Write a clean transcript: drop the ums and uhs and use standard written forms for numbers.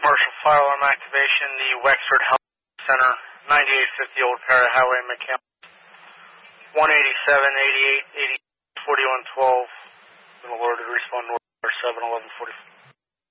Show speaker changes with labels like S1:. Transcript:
S1: Marshall fire alarm activation, the Wexford Health Center, 9850 Old Perry Highway, McCall. 187, 88, 4112. Been alerted to respond north 7, 1144.